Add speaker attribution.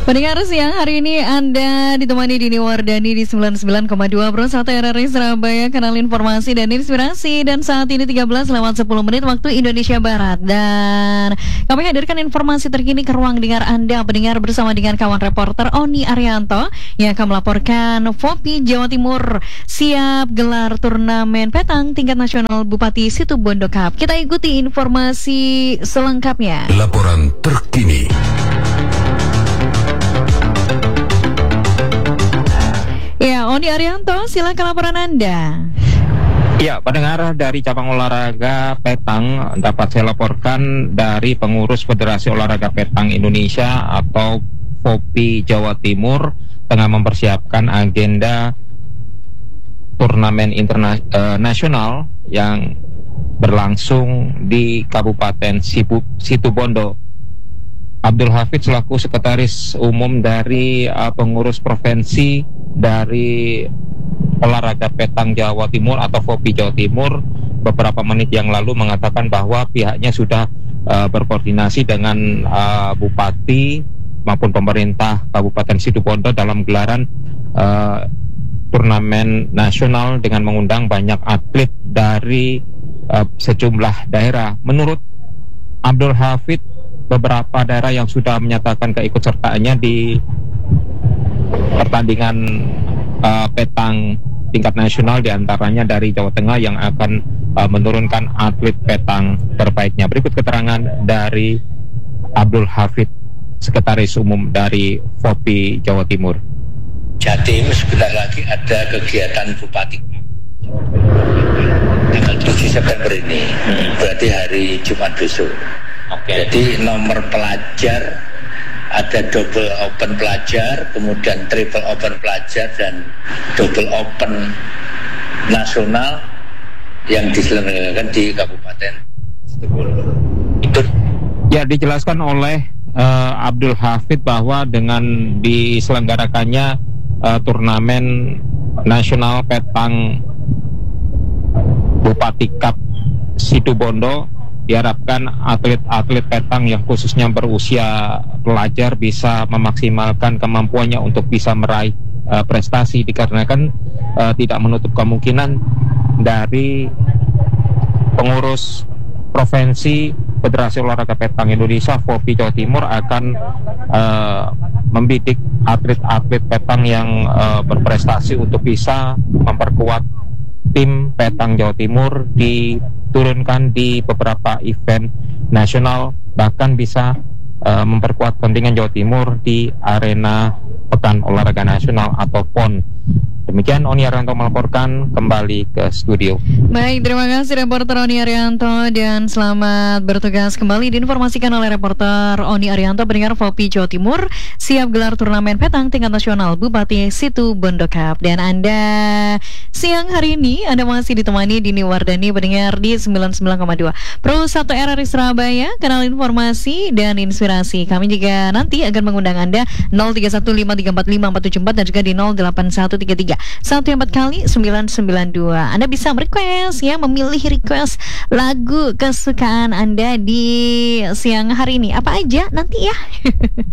Speaker 1: Pendengar siang hari ini Anda ditemani Dini Wardani di 99,2 Pro 1 RRI Surabaya, kanal informasi dan inspirasi. Dan saat ini 13 lewat 10 menit waktu Indonesia Barat. Dan kami hadirkan informasi terkini ke ruang dengar Anda, pendengar, bersama dengan kawan reporter Oni Arianto yang akan melaporkan FOPI Jawa Timur siap gelar turnamen petang tingkat nasional Bupati Situbondo Cup. Kita ikuti informasi selengkapnya.
Speaker 2: Laporan terkini.
Speaker 1: Ya, Oni Arianto, silakan laporan Anda.
Speaker 3: Ya, pendengar, dari cabang olahraga petang dapat saya laporkan dari pengurus Federasi Olahraga Petang Indonesia atau FOPI Jawa Timur tengah mempersiapkan agenda turnamen internasional yang berlangsung di Kabupaten Situbondo. Abdul Hafid selaku Sekretaris Umum dari pengurus provinsi dari olahraga petang Jawa Timur atau FOPI Jawa Timur beberapa menit yang lalu mengatakan bahwa pihaknya sudah berkoordinasi dengan Bupati maupun pemerintah Kabupaten Situbondo dalam gelaran turnamen nasional dengan mengundang banyak atlet dari sejumlah daerah. Menurut Abdul Hafid, beberapa daerah yang sudah menyatakan keikutsertaannya di pertandingan petang tingkat nasional, diantaranya dari Jawa Tengah yang akan menurunkan atlet petang terbaiknya. Berikut keterangan dari Abdul Hafid, Sekretaris Umum dari FOPI Jawa Timur.
Speaker 4: Jatim sebentar lagi ada kegiatan Bupati tanggal 7 September ini, berarti hari Jumat besok. Jadi nomor pelajar ada double open pelajar, kemudian triple open pelajar dan double open nasional yang diselenggarakan di Kabupaten Situbondo. Itu
Speaker 3: ya, dijelaskan oleh Abdul Hafid bahwa dengan diselenggarakannya turnamen nasional petang Bupati Cup Situbondo, diharapkan atlet-atlet petang yang khususnya berusia pelajar bisa memaksimalkan kemampuannya untuk bisa meraih prestasi, dikarenakan tidak menutup kemungkinan dari pengurus provinsi Federasi Olahraga Petang Indonesia FOPI Jawa Timur akan membidik atlet-atlet petang yang berprestasi untuk bisa memperkuat tim petang Jawa Timur, diturunkan di beberapa event nasional, bahkan bisa memperkuat kontingen Jawa Timur di arena Pekan Olahraga Nasional atau PON. Demikian Oni Arianto melaporkan, kembali ke studio.
Speaker 1: Baik, terima kasih reporter Oni Arianto dan selamat bertugas kembali. Diinformasikan oleh reporter Oni Arianto, pendengar FOPI Jawa Timur siap gelar turnamen petang tingkat nasional Bupati Situbondo Cup. Dan Anda siang hari ini Anda masih ditemani Dini Wardani, pendengar di 99,2 Pro 1 RRI Surabaya, kanal informasi dan inspirasi. Kami juga nanti akan mengundang Anda 0315345474 dan juga di 08133 14 kali 992. Anda bisa merequest, ya, memilih request lagu kesukaan Anda di siang hari ini. Apa aja nanti ya.